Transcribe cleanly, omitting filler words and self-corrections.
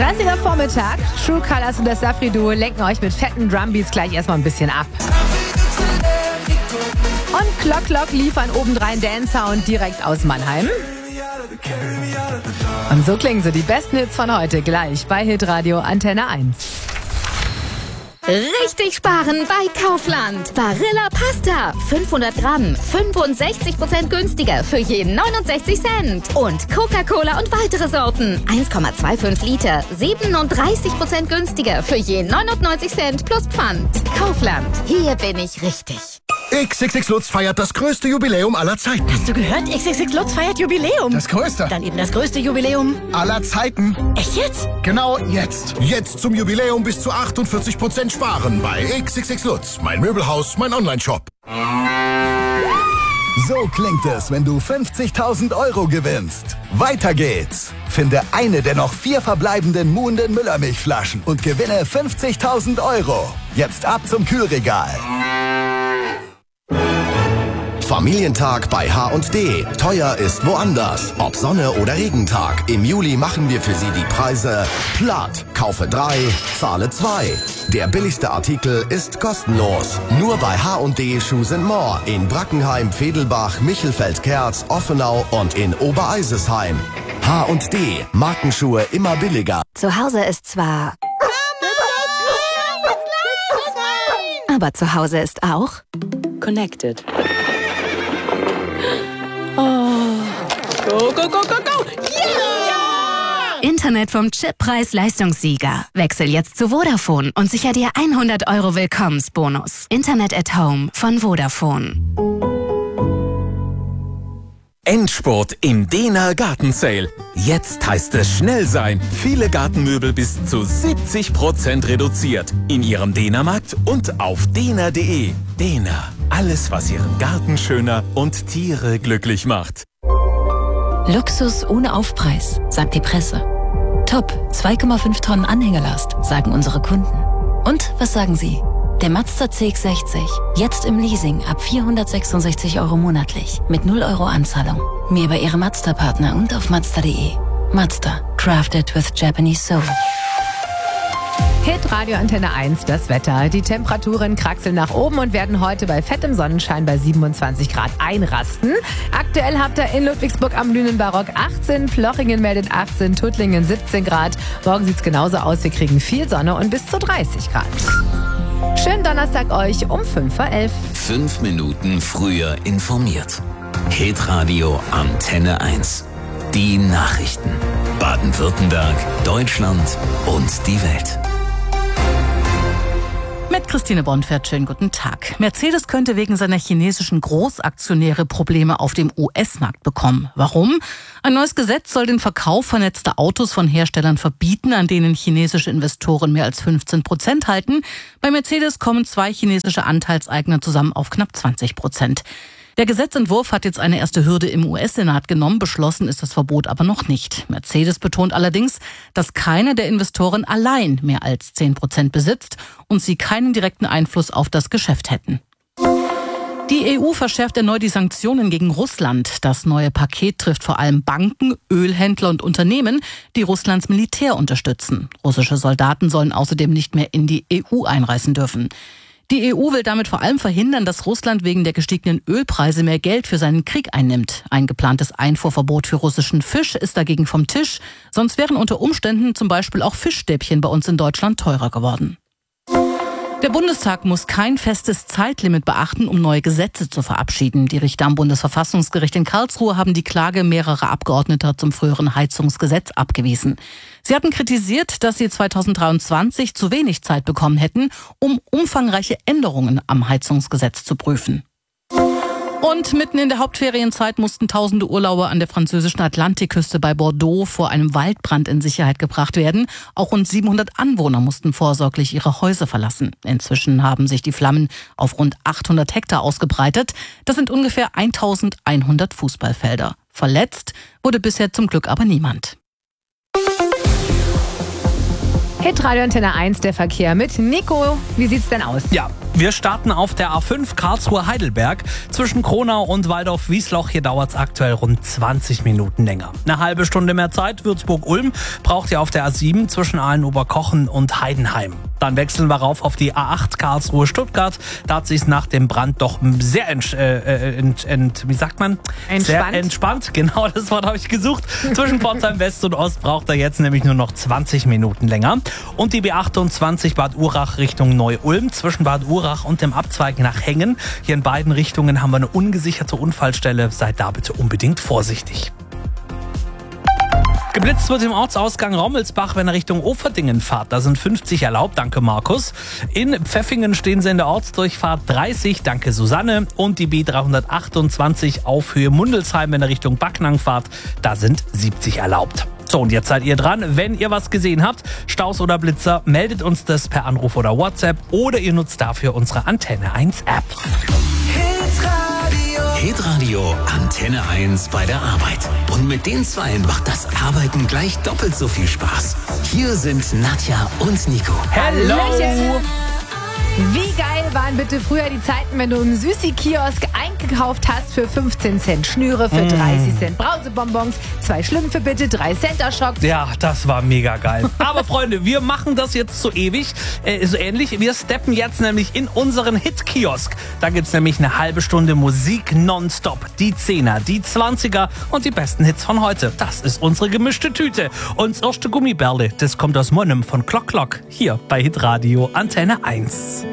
30er Vormittag, True Colors und das Safri-Duo lenken euch mit fetten Drumbeats gleich erstmal ein bisschen ab. Und Clock Clock liefern obendrein Dance-Sound direkt aus Mannheim. Und so klingen so die besten Hits von heute gleich bei Hitradio Antenne 1. Richtig sparen bei Kaufland. Barilla Pasta. 500 Gramm. 65% günstiger für jeden 69 Cent. Und Coca-Cola und weitere Sorten. 1,25 Liter. 37% günstiger für jeden 99 Cent plus Pfand. Kaufland. Hier bin ich richtig. XXX Lutz feiert das größte Jubiläum aller Zeiten. Hast du gehört? XXX Lutz feiert Jubiläum. Das größte. Dann eben das größte Jubiläum aller Zeiten. Echt jetzt? Genau jetzt. Jetzt zum Jubiläum bis zu 48% sparen bei XXX Lutz. Mein Möbelhaus, mein Onlineshop. So klingt es, wenn du 50.000 Euro gewinnst. Weiter geht's. Finde eine der noch 4 verbleibenden Muhnden Müllermilchflaschen und gewinne 50.000 Euro. Jetzt ab zum Kühlregal. Familientag bei H&D. Teuer ist woanders. Ob Sonne oder Regentag. Im Juli machen wir für Sie die Preise platt. Kaufe 3, zahle 2. Der billigste Artikel ist kostenlos. Nur bei H&D Shoes & More in Brackenheim, Vedelbach, Michelfeld-Kerz, Offenau und in Obereisesheim. H&D. Markenschuhe immer billiger. Zu Hause ist zwar... Aber zu Hause ist auch... Connected. Go, go, go, go, go! Yeah! Internet vom Chippreis-Leistungssieger. Wechsel jetzt zu Vodafone und sicher dir 100 Euro Willkommensbonus. Internet at Home von Vodafone. Endspurt im Dehner Gartensale. Jetzt heißt es schnell sein. Viele Gartenmöbel bis zu 70% reduziert. In Ihrem Dehnermarkt und auf dehner.de. Dehner. Alles, was Ihren Garten schöner und Tiere glücklich macht. Luxus ohne Aufpreis, sagt die Presse. Top, 2,5 Tonnen Anhängerlast, sagen unsere Kunden. Und was sagen Sie? Der Mazda CX-60, jetzt im Leasing ab 466 Euro monatlich, mit 0 Euro Anzahlung. Mehr bei Ihrem Mazda-Partner und auf Mazda.de. Mazda, crafted with Japanese soul. Hitradio Antenne 1, das Wetter. Die Temperaturen kraxeln nach oben und werden heute bei fettem Sonnenschein bei 27 Grad einrasten. Aktuell habt ihr in Ludwigsburg am Lünenbarock 18, Plochingen meldet 18, Tuttlingen 17 Grad. Morgen sieht's genauso aus, wir kriegen viel Sonne und bis zu 30 Grad. Schönen Donnerstag euch um 5:11 Uhr. 5 Minuten früher informiert. Hitradio Antenne 1. Die Nachrichten. Baden-Württemberg, Deutschland und die Welt. Mit Christine Bonfert, schönen guten Tag. Mercedes könnte wegen seiner chinesischen Großaktionäre Probleme auf dem US-Markt bekommen. Warum? Ein neues Gesetz soll den Verkauf vernetzter Autos von Herstellern verbieten, an denen chinesische Investoren mehr als 15% halten. Bei Mercedes kommen 2 chinesische Anteilseigner zusammen auf knapp 20%. Der Gesetzentwurf hat jetzt eine erste Hürde im US-Senat genommen. Beschlossen ist das Verbot aber noch nicht. Mercedes betont allerdings, dass keiner der Investoren allein mehr als 10% besitzt und sie keinen direkten Einfluss auf das Geschäft hätten. Die EU verschärft erneut die Sanktionen gegen Russland. Das neue Paket trifft vor allem Banken, Ölhändler und Unternehmen, die Russlands Militär unterstützen. Russische Soldaten sollen außerdem nicht mehr in die EU einreisen dürfen. Die EU will damit vor allem verhindern, dass Russland wegen der gestiegenen Ölpreise mehr Geld für seinen Krieg einnimmt. Ein geplantes Einfuhrverbot für russischen Fisch ist dagegen vom Tisch. Sonst wären unter Umständen zum Beispiel auch Fischstäbchen bei uns in Deutschland teurer geworden. Der Bundestag muss kein festes Zeitlimit beachten, um neue Gesetze zu verabschieden. Die Richter am Bundesverfassungsgericht in Karlsruhe haben die Klage mehrerer Abgeordneter zum früheren Heizungsgesetz abgewiesen. Sie hatten kritisiert, dass sie 2023 zu wenig Zeit bekommen hätten, um umfangreiche Änderungen am Heizungsgesetz zu prüfen. Und mitten in der Hauptferienzeit mussten tausende Urlauber an der französischen Atlantikküste bei Bordeaux vor einem Waldbrand in Sicherheit gebracht werden. Auch rund 700 Anwohner mussten vorsorglich ihre Häuser verlassen. Inzwischen haben sich die Flammen auf rund 800 Hektar ausgebreitet. Das sind ungefähr 1100 Fußballfelder. Verletzt wurde bisher zum Glück aber niemand. Hitradio Antenne 1, der Verkehr mit Nico. Wie sieht's denn aus? Ja, Wir starten auf der A5 Karlsruhe-Heidelberg. Zwischen Kronau und Waldorf-Wiesloch, hier dauert es aktuell rund 20 Minuten länger. Eine halbe Stunde mehr Zeit, Würzburg-Ulm, braucht ihr auf der A7 zwischen Aalen-Oberkochen und Heidenheim. Dann wechseln wir rauf auf die A8 Karlsruhe-Stuttgart. Da hat sich nach dem Brand doch sehr Sehr entspannt. Genau, das Wort habe ich gesucht. Zwischen Pforzheim West und Ost braucht er jetzt nämlich nur noch 20 Minuten länger. Und die B28 Bad Urach Richtung Neu-Ulm zwischen Bad Urach und dem Abzweig nach Hengen. Hier in beiden Richtungen haben wir eine ungesicherte Unfallstelle. Seid da bitte unbedingt vorsichtig. Geblitzt wird im Ortsausgang Rommelsbach, wenn ihr Richtung Oferdingen fahrt. Da sind 50 erlaubt, danke Markus. In Pfeffingen stehen sie in der Ortsdurchfahrt 30, danke Susanne. Und die B328 auf Höhe Mundelsheim, wenn ihr Richtung Backnang fahrt. Da sind 70 erlaubt. So, und jetzt seid ihr dran. Wenn ihr was gesehen habt, Staus oder Blitzer, meldet uns das per Anruf oder WhatsApp oder ihr nutzt dafür unsere Antenne 1 App. Hitradio Antenne 1 bei der Arbeit. Und mit den Zweien macht das Arbeiten gleich doppelt so viel Spaß. Hier sind Nadja und Nico. Hello! Wie geil waren bitte früher die Zeiten, wenn du im Süßi-Kiosk eingekauft hast für 15 Cent Schnüre, für 30 Cent Brausebonbons, 2 Schlümpfe bitte, 3 Center Schocks. Ja, das war mega geil. Aber Freunde, wir machen das jetzt so ewig, so ähnlich. Wir steppen jetzt nämlich in unseren Hit-Kiosk. Da gibt's nämlich eine halbe Stunde Musik nonstop. Die 10er, die 20er und die besten Hits von heute. Das ist unsere gemischte Tüte. Und das erste Gummibärle, das kommt aus Monnem von Klock Klock. Hier bei Hitradio Antenne 1.